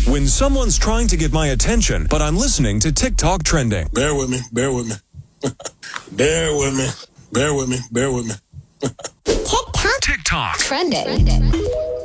When someone's trying to get my attention, but I'm listening to TikTok trending. Bear with me, bear with me. Bear with me, bear with me, bear with me. TikTok TikTok trending.